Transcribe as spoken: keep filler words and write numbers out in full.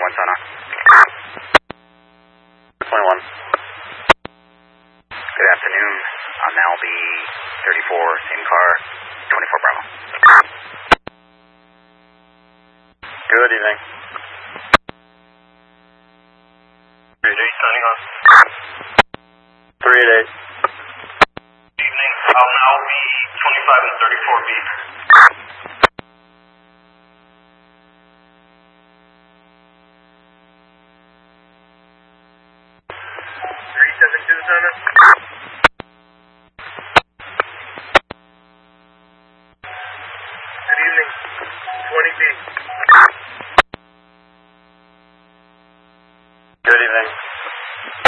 twenty-one Sona. twenty-one. Good afternoon. I'm L B thirty-four, same car, twenty-four Bravo. Good evening. three eight eight, signing on. three eight eight. Good evening. I'm L B twenty-five and thirty-four B.